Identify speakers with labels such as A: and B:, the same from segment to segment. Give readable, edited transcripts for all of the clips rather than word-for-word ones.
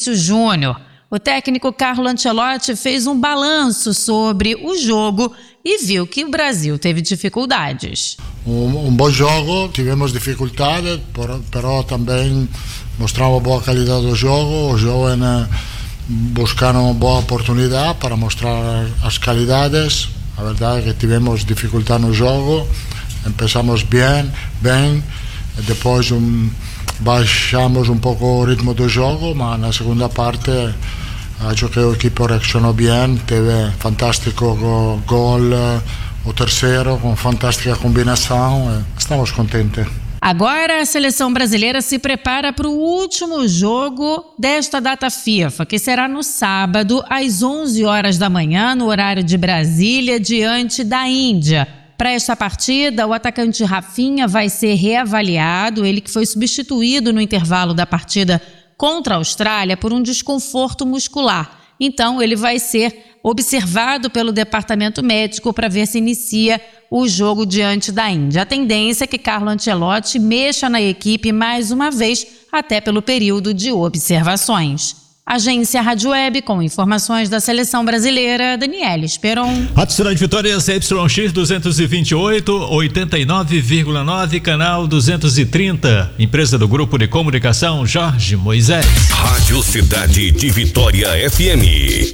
A: Vinícius Júnior. O técnico Carlo Ancelotti fez um balanço sobre o jogo e viu que o Brasil teve dificuldades.
B: Um bom jogo, tivemos dificuldades, però também mostramos boa qualidade do jogo. Os jovens buscaram uma boa oportunidade para mostrar as qualidades. A verdade é que tivemos dificuldade no jogo, começamos bem, depois baixamos um pouco o ritmo do jogo, mas na segunda parte acho que a equipe reaccionou bem, teve fantástico gol, o terceiro com fantástica combinação, estamos contentes.
A: Agora a seleção brasileira se prepara para o último jogo desta data FIFA, que será no sábado às 11 horas da manhã, no horário de Brasília, diante da Índia. Para esta partida, o atacante Rafinha vai ser reavaliado, ele que foi substituído no intervalo da partida contra a Austrália por um desconforto muscular. Então, ele vai ser observado pelo departamento médico para ver se inicia o jogo diante da Índia. A tendência é que Carlo Ancelotti mexa na equipe mais uma vez, até pelo período de observações. Agência Rádio Web, com informações da seleção brasileira, Daniela Esperon.
C: Rádio Cidade Vitória, CYX 228, 89,9, canal 230. Empresa do Grupo de Comunicação Jorge Moisés.
D: Rádio Cidade de Vitória FM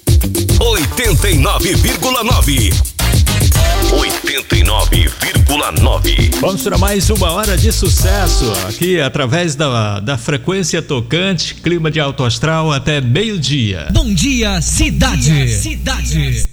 D: 89,9. 89,9.
C: Vamos para mais uma hora de sucesso aqui através da frequência tocante, clima de alto astral até meio-dia.
E: Bom dia, cidade.